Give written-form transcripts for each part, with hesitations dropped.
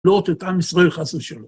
להעלות את עם ישראל חס ושלום.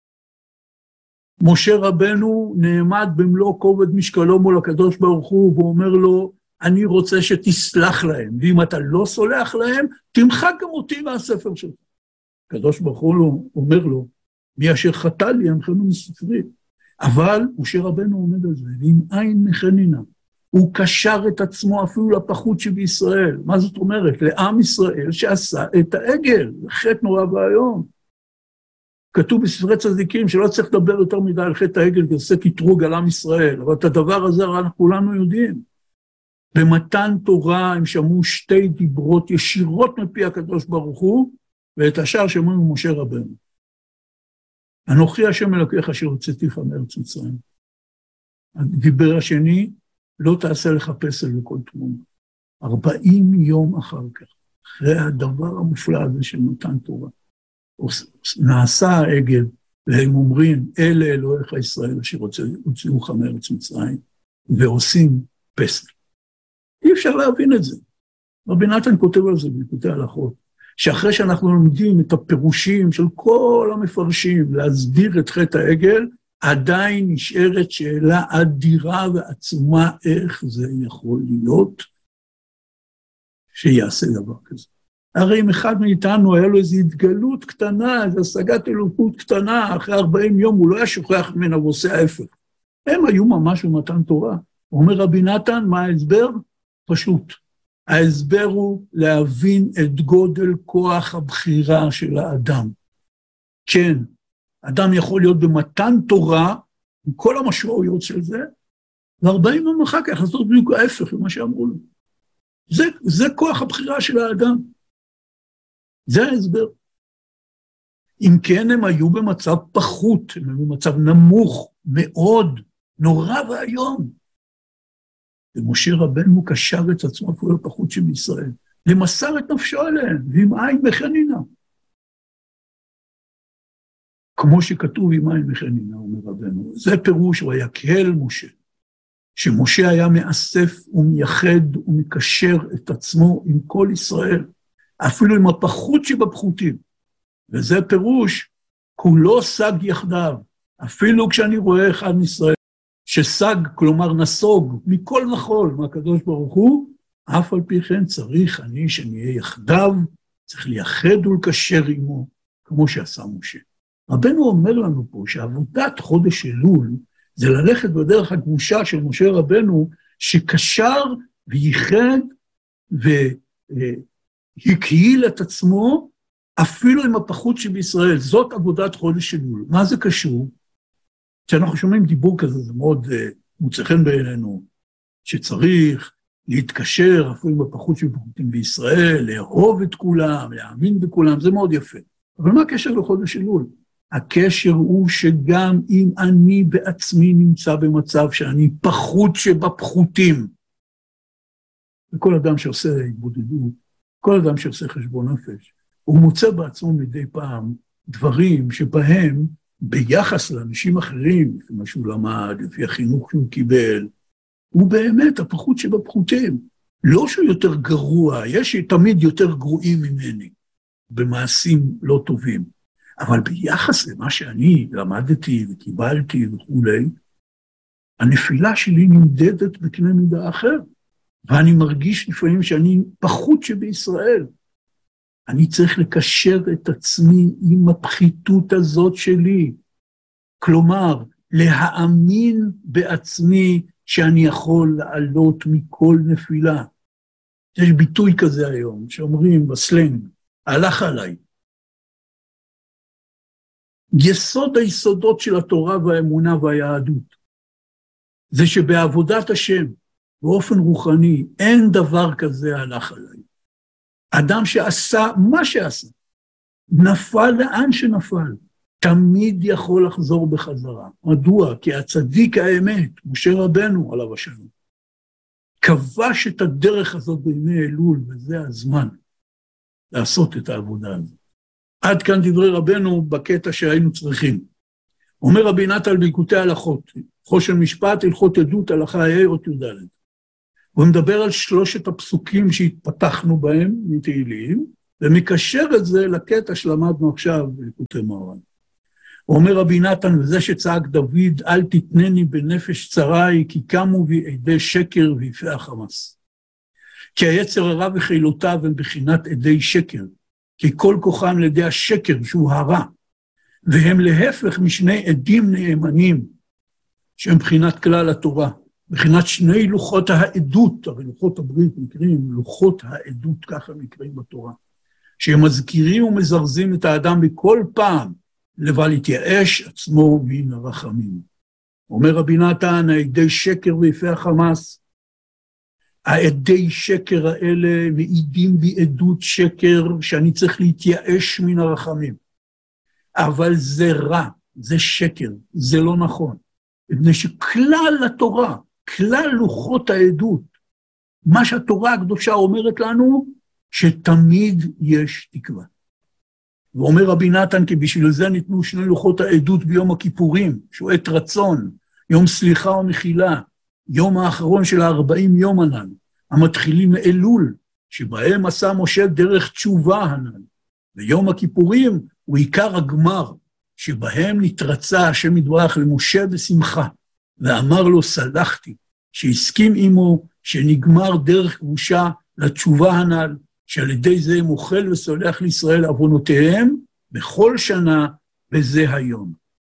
משה רבנו נעמד במלוא כובד משקלו מול הקדוש ברוך הוא, ואומר לו, אני רוצה שתסלח להם, ואם אתה לא סולח להם, תמחק גם אותי מהספר שלך. הקדוש ברוך הוא אומר לו, מי אשר חטא לי, ימחנו מספרי. אבל משה רבנו עומד על זה, ועם עין מחנינה, הוא קשר את עצמו אפילו לפחות שבישראל. מה זאת אומרת? לעם ישראל שעשה את העגל, זה חטא נורא והיום. כתוב בספרי צדיקים שלא צריך לדבר יותר מדי על חטא העגל, כי עושה קטרוג על עם ישראל, אבל את הדבר הזה אנחנו כולנו יודעים. במתן תורה הם שמעו שתי דיברות ישירות מפי הקדוש ברוך הוא, ואת השאר שמעו משה רבנו. אנוכי השם אלוקיך אשר הוצאתיך מארץ מצרים. הדיבר השני, לא תעשה לך פסל וכל תמונה. 40 יום אחר כך, אחרי הדבר המופלא הזה של מתן תורה, נעשה העגל, והם אומרים, אלה אלוהיך ישראל אשר הוציאוך מארץ מצרים, ועושים פסל. אי אפשר להבין את זה. רבי נתן כותב על זה בליקוטי הלכות, שאחרי שאנחנו לומדים את הפירושים של כל המפרשים להסביר את חטא העגל, עדיין נשארת שאלה אדירה ועצומה איך זה יכול להיות שיעשה דבר כזה. הרי אם אחד מאיתנו היה לו איזו התגלות קטנה, איזו השגת אלוקות קטנה, אחרי 40 יום הוא לא היה שוכח ממנה ועושה ההפך. הם היו ממש במתן תורה. אומר רבי נתן, מה ההסבר? פשוט. ההסבר הוא להבין את גודל כוח הבחירה של האדם. כן, אדם יכול להיות במתן תורה, עם כל המשמעויות של זה, ו40 יום אחר כך לעשות בדיוק ההפך ממה שאמרו לו. זה כוח הבחירה של האדם. זה ההסבר. אם כן, הם היו במצב פחות, הם היו במצב נמוך מאוד, נורא והיום. ומשה רבנו קשר את עצמו אפילו לפחות שבישראל, למסר את נפשו אליהם, ועם עין בחנינה. כמו שכתוב עם עין בחנינה, אומר רבנו, זה פירוש ויקהל משה, שמשה היה מאסף ומייחד ומקשר את עצמו עם כל ישראל, אפילו עם הפחות שבפחותים. וזה פירוש, כולו סג יחדיו, אפילו כשאני רואה אחד מישראל, שסג, כלומר נסוג, מכל נחול, מהקדוש ברוך הוא, אף על פי כן צריך אני שנהיה יחדיו, צריך לייחד ולקשר עמו, כמו שעשה משה. רבנו אומר לנו פה שעבודת חודש אלול, זה ללכת בדרך הגבושה של משה רבנו, שקשר וייחד והקהיל את עצמו, אפילו עם הפחות שבישראל. זאת עבודת חודש אלול. מה זה קשור? כשאנחנו שומעים דיבור כזה, זה מאוד מוצא חן בעינינו, שצריך להתקשר אפילו עם הפחות שבפחותים בישראל, לאהוב את כולם, להאמין בכולם, זה מאוד יפה. אבל מה הקשר לחודש אלול? הקשר הוא שגם אם אני בעצמי נמצא במצב שאני פחות שבפחותים, וכל אדם שעושה התבודדות, כל אדם שעושה חשבון נפש, הוא מוצא בעצמו מדי פעם דברים שבהם ביחס לאנשים אחרים, לפי מה שהוא למד, לפי החינוך שהוא קיבל, הוא באמת הפחות שבפחותים. לא שהוא יותר גרוע, יש תמיד יותר גרועים ממני, במעשים לא טובים. אבל ביחס למה שאני למדתי וקיבלתי וכו', הנפילה שלי נמדדת בקנה מידה אחר, ואני מרגיש לפעמים שאני פחות שבישראל. אני צריך לקשר את עצמי עם הפחיתות הזאת שלי, כלומר, להאמין בעצמי שאני יכול לעלות מכל נפילה. יש ביטוי כזה היום, שאומרים בסלנג, הלך עליי. יסוד היסודות של התורה והאמונה והיהדות, זה שבעבודת השם, באופן רוחני, אין דבר כזה הלך עליי. אדם שעשה מה שעשה, נפל לאן שנפל, תמיד יכול לחזור בחזרה. מדוע? כי הצדיק האמת, משה רבנו עליו השלום, כבש את הדרך הזאת בימי אלול, וזה הזמן לעשות את העבודה הזאת. עד כאן דברי רבנו בקטע שהיינו צריכים. אומר רבי נתן בליקוטי הלכות, חושן משפט, הלכות עדות, הלכה ה' אות י"ד. הוא מדבר על 3 הפסוקים שהתפתחנו בהם מתהילים, ומקשר את זה לקטע שלמדנו עכשיו בליקוטי מוהר"ן. אומר רבי נתן, וזה שצעק דוד, אל תתנני בנפש צרי, כי קמו בי עדי שקר ויפי החמאס. כי היצר הרע וחילותיו הם בחינת עדי שקר, כי כל כוחם לידי השקר שהוא הרע, והם להפך משני עדים נאמנים, שהם בחינת כלל התורה, בחינת שני לוחות העדות, הרי לוחות הברית נקראים לוחות העדות, ככה נקראים בתורה, שהם מזכירים ומזרזים את האדם בכל פעם, לבל יתייאש עצמו מן הרחמים. אומר רבי נתן, העדי שקר ויפי החמאס, העדי שקר האלה מעידים בי עדות שקר, שאני צריך להתייאש מן הרחמים. אבל זה רע, זה שקר, זה לא נכון. מפני שכלל התורה, כלל לוחות העדות, מה שהתורה הקדושה אומרת לנו, שתמיד יש תקווה. ואומר רבי נתן, כי בשביל זה ניתנו שני לוחות העדות ביום הכיפורים, שהוא עת רצון, יום סליחה ומחילה, יום האחרון של 40 יום הנ"ל, המתחילים מאלול, שבהם עשה משה דרך תשובה הנ"ל. ויום הכיפורים הוא עיקר הגמר, שבהם נתרצה השם יתברך למשה בשמחה, ואמר לו סלחתי, שהסכים עמו, שנגמר דרך כבושה לתשובה הנ"ל, שעל ידי זה מוחל וסולח לישראל עוונותיהם בכל שנה בזה היום.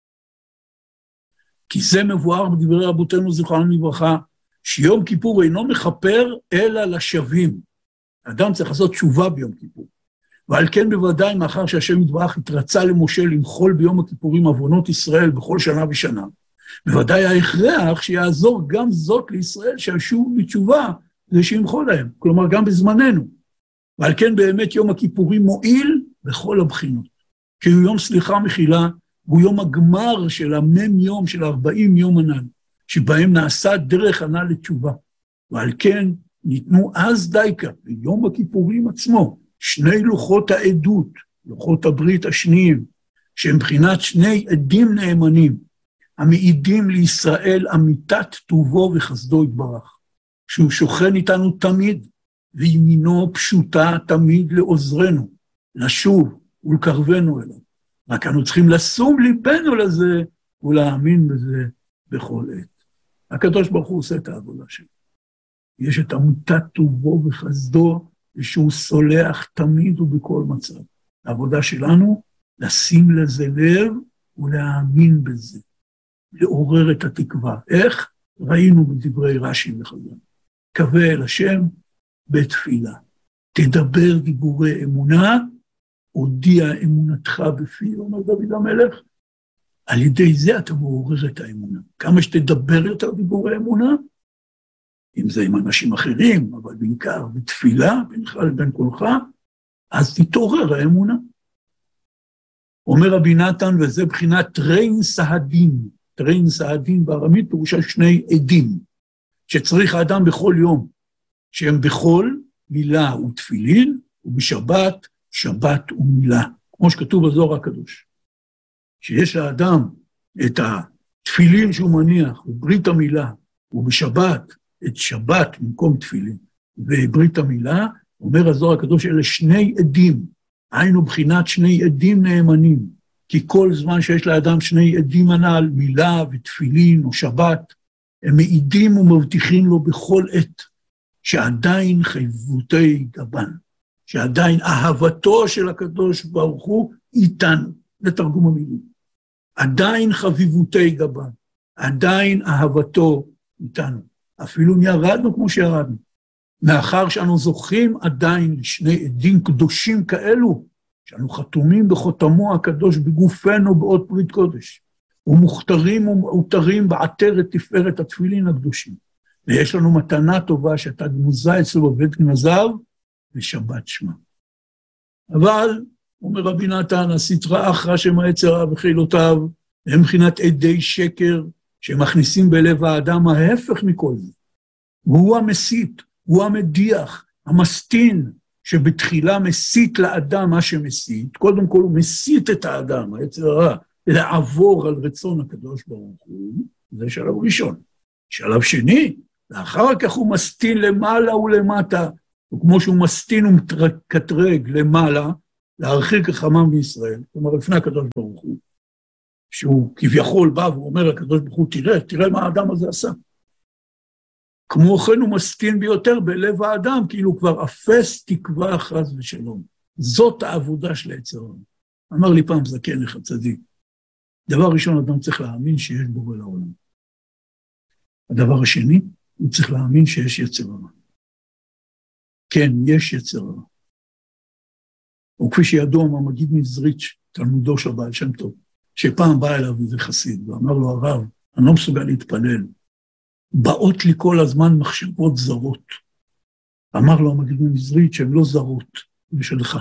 כי זה מבואר בדברי רבותינו זיכרונם לברכה, שיום כיפור אינו מכפר אלא לשווים. האדם צריך לעשות תשובה ביום כיפור. ועל כן בוודאי מאחר שהשם יתברך התרצה למשה למחול ביום הכיפורים עוונות ישראל בכל שנה ושנה, בוודאי ההכרח שיעזור גם זאת לישראל שישוב בתשובה זה שימחול להם, כלומר גם בזמננו. ועל כן באמת יום הכיפורים מועיל בכל הבחינות. כי הוא יום סליחה מחילה, הוא יום הגמר של המם יום, של 40 יום הנ"ל, שבהם נעשה דרך הנ"ל לתשובה. ועל כן ניתנו אז דייקה, ביום הכיפורים עצמו, שני לוחות העדות, לוחות הברית השניים, שהם בחינת שני עדים נאמנים, המעידים לישראל אמיתת טובו וחסדו יתברך, שהוא שוכן איתנו תמיד, וימינו פשוטה תמיד לעוזרנו, לשוב ולקרבנו אליו. רק אנו צריכים לשום ליבנו לזה, ולהאמין בזה בכל עת. הקדוש ברוך הוא עושה את העבודה שלו. יש את אמיתת טובו וחסדו, ושהוא סולח תמיד ובכל מצב. העבודה שלנו, לשים לזה לב ולהאמין בזה. לעורר את התקווה. איך? ראינו בדברי רש"י וחז"ל. קווה אל השם בתפילה. תדבר דיבורי אמונה, הודיע אמונתך בפי, אומר דוד המלך. על ידי זה אתה מעורר את האמונה. כמה שתדבר יותר דיבורי אמונה, אם זה עם אנשים אחרים, אבל בעיקר בתפילה, בינך לבין כולך, אז תתעורר האמונה. אומר רבי נתן, וזה בחינת טרין סהדין. טרין סהדין בארמית פירושה שני עדים, שצריך האדם בכל יום, שהם בכל מילה ותפילין, ובשבת, שבת ומילה. כמו שכתוב בזוהר הקדוש. שיש לאדם את התפילין שהוא מניח, וברית המילה, ובשבת, את שבת במקום תפילין, וברית המילה, אומר הזוהר הקדוש, אלה שני עדים, היינו בחינת שני עדים נאמנים, כי כל זמן שיש לאדם שני עדים הנ"ל, מילה ותפילין או שבת, הם מעידים ומבטיחים לו בכל עת, שעדיין חייבותי גבן, שעדיין אהבתו של הקדוש ברוך הוא איתנו, לתרגום המילים. עדיין חביבותי גבן, עדיין אהבתו איתנו. אפילו ירדנו כמו שירדנו. מאחר שאנו זוכים עדיין לשני עדים קדושים כאלו, שאנו חתומים בחותמו הקדוש בגופנו באות ברית קודש, ומוכתרים ומאותרים בעטרת תפארת התפילין הקדושים. ויש לנו מתנה טובה שאתה גנוזה אצלו בבית גנזיו, ושבת שמה. אבל, אומר רבי נתן, הסטרא אחרא שמעצר הרע וחילותיו, הם מבחינת עדי שקר, שמכניסים בלב האדם ההפך מכל זה. והוא המסית, הוא המדיח, המסטין, שבתחילה מסית לאדם מה שמסית, קודם כל הוא מסית את האדם, היצר הרע, לעבור על רצון הקדוש ברוך הוא, זה שלב ראשון. שלב שני, לאחר כך הוא מסטין למעלה ולמטה, וכמו שהוא מסטין ומקטרג למעלה, להרחיק החמם בישראל, כלומר לפני הקדוש ברוך הוא, שהוא כביכול בא ואומר לקדוש ברוך הוא, תראה מה האדם הזה עשה. כמו כן הוא מסטין ביותר בלב האדם, כאילו כבר אפס תקווה חס ושלום. זאת העבודה של היצר הרע. אמר לי פעם זקן אחד צדיק, דבר ראשון אדם צריך להאמין שיש בורא לעולם. הדבר השני, הוא צריך להאמין שיש יצר הרע. כן, יש יצר הרע. וכפי שידוע מהמגיד מזריץ', תלמודו של הבעל שם טוב, שפעם בא אליו איזה חסיד, ואמר לו, הרב, אני לא מסוגל להתפלל, באות לי כל הזמן מחשבות זרות. אמר לו המגיד מזריץ' שהן לא זרות, זה שלך.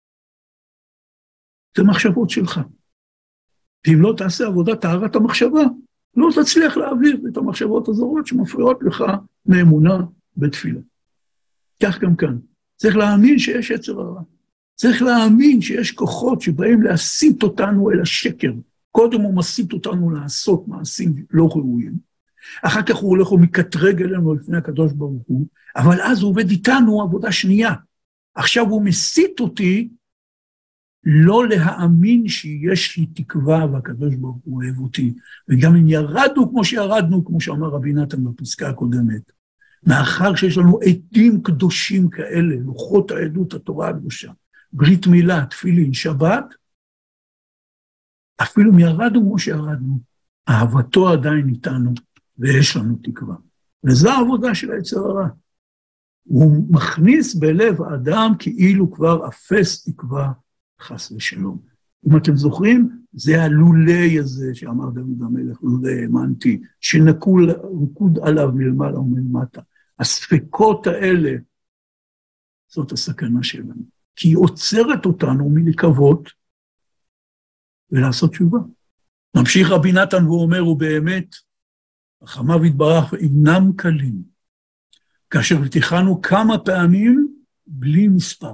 זה מחשבות שלך. ואם לא תעשה עבודת טהרת המחשבה, לא תצליח להעביר את המחשבות הזרות שמפריעות לך מאמונה בתפילה. כך גם כאן. צריך להאמין שיש יצר הרע. צריך להאמין שיש כוחות שבאים להסיט אותנו אל השקר. קודם הוא מסיט אותנו לעשות מעשים לא ראויים. אחר כך הוא הולך ומקטרג אלינו לפני הקדוש ברוך הוא, אבל אז הוא עובד איתנו עבודה שנייה. עכשיו הוא מסיט אותי לא להאמין שיש לי תקווה והקדוש ברוך הוא אוהב אותי. וגם אם ירדנו כמו שירדנו, כמו שאמר רבי נתן בפסקה הקודמת, מאחר שיש לנו עדים קדושים כאלה, לוחות העדות, התורה הקדושה, ברית מילה, תפילין, שבת, אפילו אם ירדנו כמו שירדנו, אהבתו עדיין איתנו, ויש לנו תקווה. וזו העבודה של היצר הרע. הוא מכניס בלב האדם כאילו כבר אפס תקווה חס ושלום. אם אתם זוכרים, זה הלולי הזה שאמר דוד המלך, לולי האמנתי, שנקוד עליו מלמעלה ומלמטה. הספקות האלה, זאת הסכנה שלנו. כי היא עוצרת אותנו מלקוות ולעשות תשובה. ממשיך רבי נתן ואומר, ובאמת, החמיו יתברך אינם קלים, כאשר תיכנו כמה פעמים בלי מספר.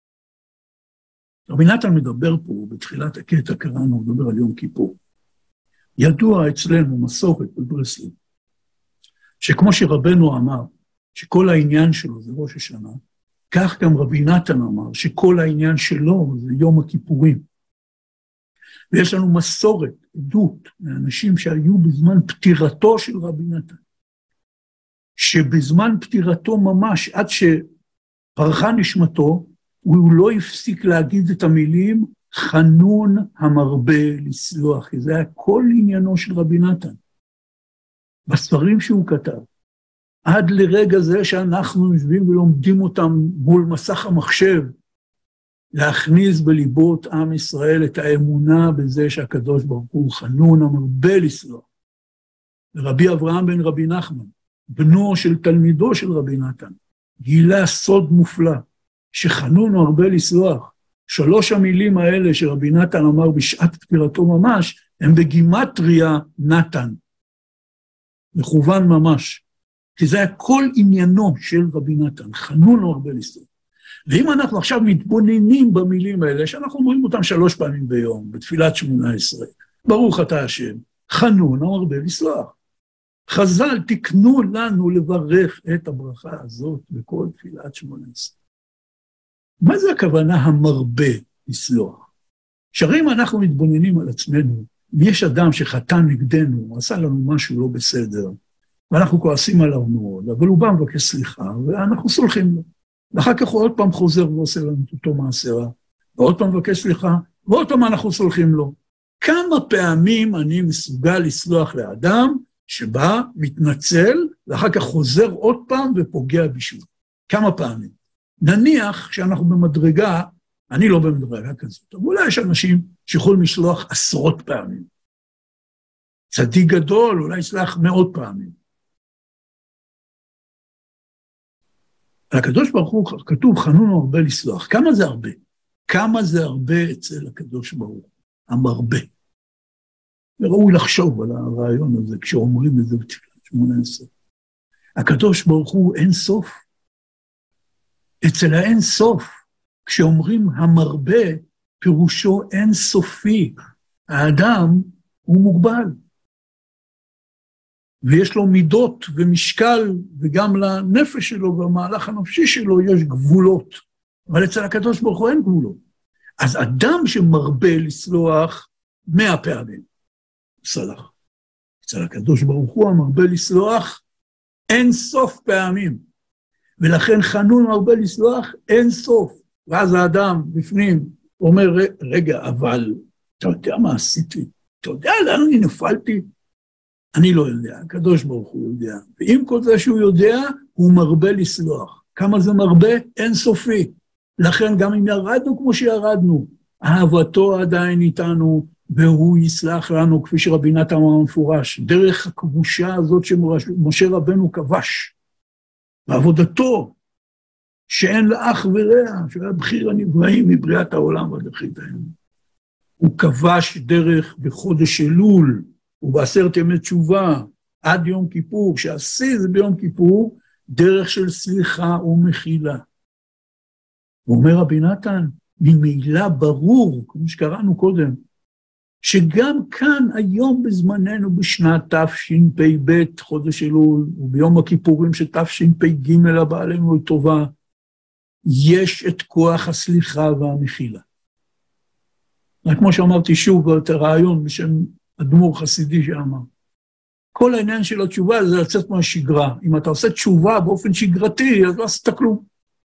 רבי נתן מדבר פה, בתחילת הקטע קראנו, הוא מדבר על יום כיפור. ידוע אצלנו מסורת בברסלב, שכמו שרבנו אמר, שכל העניין שלו זה ראש השנה, כך גם רבי נתן אמר, שכל העניין שלו זה יום הכיפורים. ויש לנו מסורת, עדות, מאנשים שהיו בזמן פטירתו של רבי נתן, שבזמן פטירתו ממש, עד שפרחה נשמתו, הוא לא הפסיק להגיד את המילים, חנון המרבה לסלוח, כי זה היה כל עניינו של רבי נתן. בספרים שהוא כתב, עד לרגע זה שאנחנו יושבים ולומדים אותם מול מסך המחשב, להכניס בליבות עם ישראל את האמונה בזה שהקדוש ברוך הוא חנון המרבה לסלוח. ורבי אברהם בן רבי נחמן, בנו של תלמידו של רבי נתן, גילה סוד מופלא, שחנון הרבה לסלוח. 3 המילים האלה שרבי נתן אמר בשעת פטירתו ממש, הם בגימטריה נתן. מכוון ממש. כי זה היה כל עניינו של רבי נתן, חנון הרבה לסלוח. ואם אנחנו עכשיו מתבוננים במילים האלה, שאנחנו אומרים אותם 3 פעמים ביום, בתפילת 18, ברוך אתה השם, חנון הרבה לסלוח. חז"ל תקנו לנו לברך את הברכה הזאת בכל תפילת 18. מה זה הכוונה המרבה לסלוח? שהרי אם אנחנו מתבוננים על עצמנו, אם יש אדם שחטא נגדנו, עשה לנו משהו לא בסדר, ואנחנו כועסים עליו מאוד, אבל הוא בא מבקש סליחה, ואנחנו סולחים לו. ואחר כך הוא עוד פעם חוזר ועושה לנו את אותו מעשרה, ועוד פעם מבקש סליחה, ועוד פעם אנחנו סולחים לו. כמה פעמים אני מסוגל לסלוח לאדם שבא, מתנצל, ואחר כך חוזר עוד פעם ופוגע בשביל. כמה פעמים? נניח שאנחנו במדרגה, אני לא במדרגה כזאת, אבל אולי יש אנשים שיכולים לסלוח 10 פעמים. צדיק גדול, אולי יסלח 100 פעמים. הקדוש ברוך הוא כתוב חנון הרבה לסלוח. כמה זה הרבה? כמה זה הרבה אצל הקדוש ברוך הוא? המרבה. וראוי לחשוב על הרעיון הזה כשאומרים את זה בתפילת 18. הקדוש ברוך הוא אין סוף. אצל האין סוף, כשאומרים המרבה, פירושו אין סופי. האדם הוא מוגבל. ויש לו מידות ומשקל, וגם לנפש שלו והמהלך הנפשי שלו יש גבולות. אבל אצל הקדוש ברוך הוא אין גבולות. אז אדם שמרבה לסלוח 100 פעמים, סלח. אצל הקדוש ברוך הוא המרבה לסלוח אין סוף פעמים. ולכן חנון מרבה לסלוח אין סוף. ואז האדם בפנים אומר, רגע, אבל אתה יודע מה עשיתי? אתה יודע לאן אני נפלתי? אני לא יודע, הקדוש ברוך הוא יודע. ועם כל זה שהוא יודע, הוא מרבה לסלוח. כמה זה מרבה? אין סופי. לכן גם אם ירדנו כמו שירדנו, אהבתו עדיין איתנו, והוא יסלח לנו, כפי שרבי נתן אמר מפורש, דרך הכבושה הזאת שמשה רבנו כבש, בעבודתו, שאין לה אח ורע, שהיה בחיר הנבראים מבריאת העולם ועד אחרית הימים. הוא כבש דרך בחודש אלול, ובעשרת ימי תשובה, עד יום כיפור, שהשיא זה ביום כיפור, דרך של סליחה ומחילה. ואומר רבי נתן, ממילא ברור, כמו שקראנו קודם, שגם כאן היום בזמננו בשנת תשפ"ב, חודש אלול, וביום הכיפורים של תשפ"ג הבא עלינו לטובה, יש את כוח הסליחה והמחילה. רק כמו שאמרתי שוב, את הרעיון בשם אדמו"ר חסידי שאמר, כל העניין של התשובה זה לצאת מהשגרה. אם אתה עושה תשובה באופן שגרתי, אז לא עשית כלום.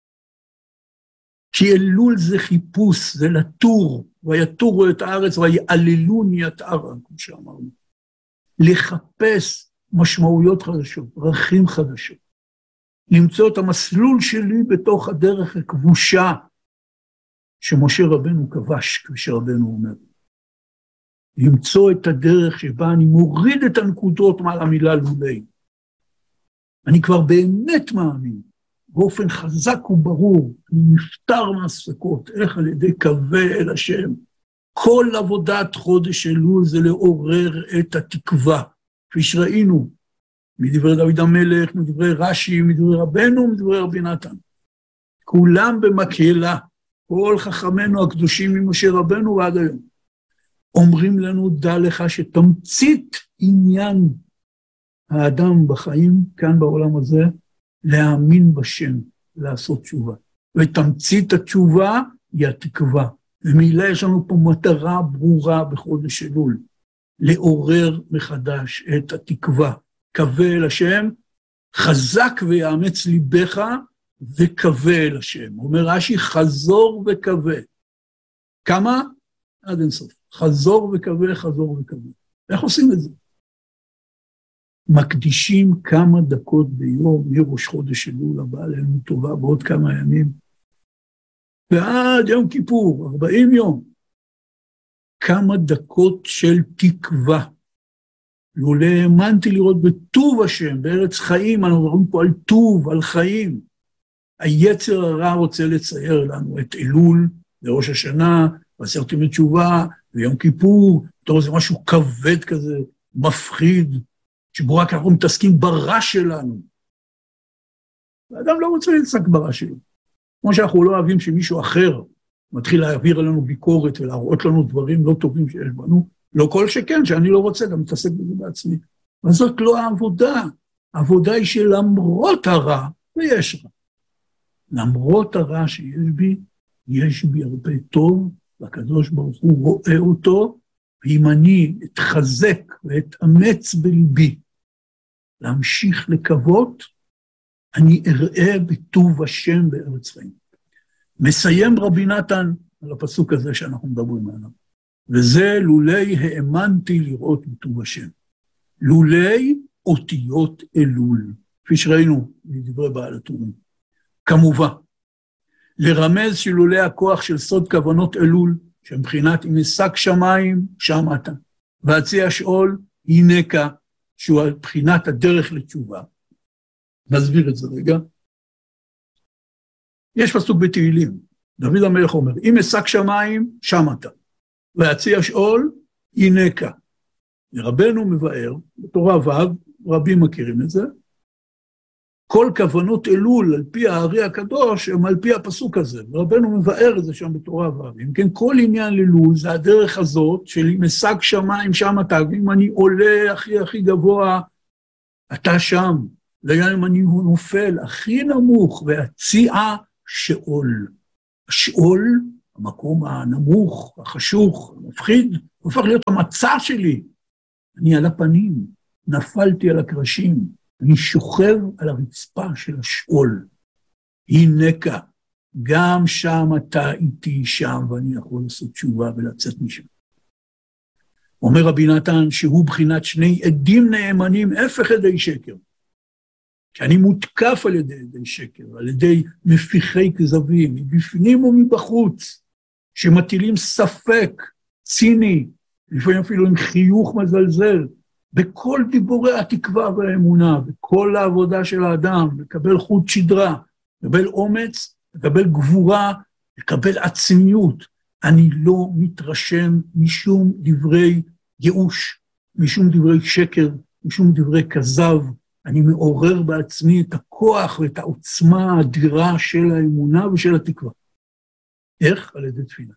כי אלול זה חיפוש, זה לטור, ויתורו את הארץ ויעללוני את הארץ, כמו שאמרנו. לחפש משמעויות חדשות, דרכים חדשות. למצוא את המסלול שלי בתוך הדרך הכבושה, שמשה רבנו כבש, כפי שרבנו אומר. למצוא את הדרך שבה אני מוריד את הנקודות מעל המילה לולי. אני כבר באמת מאמין, באופן חזק וברור, אני נפטר מהספקות, איך על ידי קווה אל השם. כל עבודת חודש אלול זה לעורר את התקווה, כפי שראינו, מדברי דוד המלך, מדברי רש"י, מדברי רבנו, מדברי רבי נתן. כולם במקהלה, כל חכמינו הקדושים ממשה רבנו ועד היום. אומרים לנו, דע לך שתמצית עניין האדם בחיים, כאן בעולם הזה, להאמין בשם, לעשות תשובה. ותמצית התשובה היא התקווה. ומילא יש לנו פה מטרה ברורה בחודש אלול, לעורר מחדש את התקווה. קווה אל השם, חזק ויאמץ ליבך, וקווה אל השם. אומר רש"י, חזור וקווה. כמה? עד אינסוף. חזור וקווה, חזור וקווה. איך עושים את זה? מקדישים כמה דקות ביום, מראש חודש אלול הבא עלינו טובה, בעוד כמה ימים, ועד יום כיפור, 40 יום, כמה דקות של תקווה. לולא האמנתי לראות בטוב השם, בארץ חיים, אנחנו מדברים פה על טוב, על חיים. היצר הרע רוצה לצייר לנו את אלול, לראש השנה, בעשרת ימי תשובה, ויום כיפור, תראו, זה משהו כבד כזה, מפחיד, שבו רק אנחנו מתעסקים ברע שלנו. האדם לא רוצה להתעסק ברע שלו. כמו שאנחנו לא אוהבים שמישהו אחר מתחיל להעביר עלינו ביקורת ולהראות לנו דברים לא טובים שיש בנו, לא כל שכן, שאני לא רוצה גם להתעסק בזה בעצמי. אבל זאת לא העבודה. העבודה היא שלמרות הרע, ויש רע. למרות הרע שיש בי, יש בי הרבה טוב, והקדוש ברוך הוא רואה אותו, ואם אני אתחזק ואתאמץ בלבי, להמשיך לקוות, אני אראה בטוב השם בארץ חיים. מסיים רבי נתן על הפסוק הזה שאנחנו מדברים עליו. וזה לולי האמנתי לראות בטוב השם. לולי אותיות אלול. כפי שראינו מדברי בעל הטורים. כמובן, לרמז שלולי הכוח של סוד כוונות אלול, שמבחינת אם אשק שמיים, שם אתה. והציע שאול, הינקה, שהוא מבחינת הדרך לתשובה. נסביר את זה רגע. יש פסוק בתהילים, דוד המלך אומר, אם אשק שמיים, שם אתה. והציע שאול, הינקה. רבנו מבאר, בתורה ו', רבים מכירים את זה, כל כוונות אלול על פי הארי הקדוש הם על פי הפסוק הזה, ורבנו מבאר את זה שם בתורה ו'. אם כן, כל עניין אלול זה הדרך הזאת של אם אשק שמיים שם אתה, אם אני עולה הכי הכי גבוה אתה שם, ליום אני נופל הכי נמוך, והציעה שאול. השאול, המקום הנמוך, החשוך, המפחיד, הופך להיות המצע שלי. אני על הפנים, נפלתי על הקרשים, אני שוכב על הרצפה של השאול. הינקה, גם שם אתה איתי שם, ואני יכול לעשות תשובה ולצאת משם. אומר רבי נתן שהוא בחינת שני עדים נאמנים, הפך עדי שקר. שאני מותקף על ידי עדי שקר, על ידי מפיחי כזבים, מבפנים ומבחוץ, שמטילים ספק ציני, לפעמים אפילו עם חיוך מזלזל, בכל דיבורי התקווה והאמונה, בכל העבודה של האדם, לקבל חוט שדרה, לקבל אומץ, לקבל גבורה, לקבל עצמיות. אני לא מתרשם משום דברי ייאוש, משום דברי שקר, משום דברי כזב. אני מעורר בעצמי את הכוח ואת העוצמה האדירה של האמונה ושל התקווה. איך? על ידי תפילה.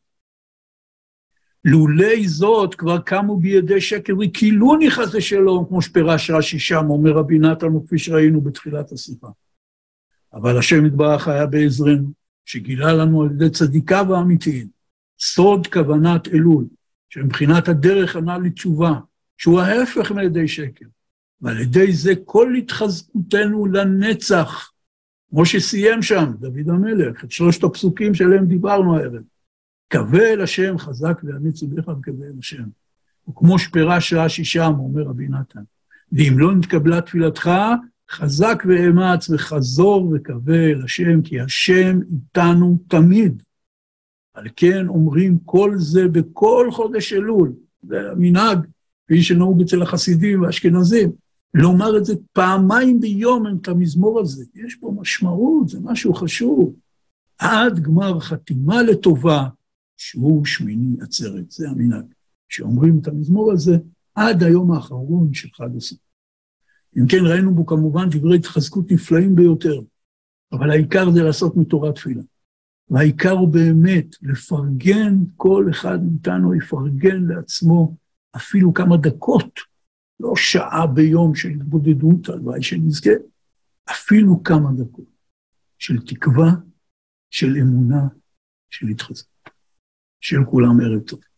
לולי זאת כבר קמו בידי שקר וקילוני חס ושלום, כמו שפירש רש"י שם, אומר רבי נתן, וכפי שראינו בתחילת השיחה. אבל השם יתברך היה בעזרנו, שגילה לנו על ידי צדיקיו האמיתיים, סוד כוונת אלול, שמבחינת הדרך ענה לתשובה, שהוא ההפך מידי שקר, ועל ידי זה כל התחזקותנו לנצח, כמו שסיים שם דוד המלך, את 3 הפסוקים שלהם דיברנו הערב, קווה אל השם חזק ואמיץ ובך וקווה אל השם. וכמו שפירש רש"י שם, אומר רבי נתן, ואם לא נתקבלה תפילתך, חזק ואמץ וחזור וקווה אל השם, כי השם איתנו תמיד. על כן אומרים כל זה בכל חודש אלול, זה המנהג, כפי שנהוג אצל החסידים והאשכנזים, לומר את זה פעמיים ביום את המזמור הזה. יש פה משמעות, זה משהו חשוב. עד גמר חתימה לטובה, שהוא שמיני עצרת, זה המנהג. שאומרים את המזמור הזה עד היום האחרון של חג הסוכות. אם כן, ראינו בו כמובן דברי התחזקות נפלאים ביותר, אבל העיקר זה לעשות מתורה תפילה. והעיקר הוא באמת לפרגן, כל אחד מאיתנו יפרגן לעצמו אפילו כמה דקות, לא שעה ביום של התבודדות, הלוואי שנזכה, אפילו כמה דקות של תקווה, של אמונה, של התחזקות. של כולם ערב טוב.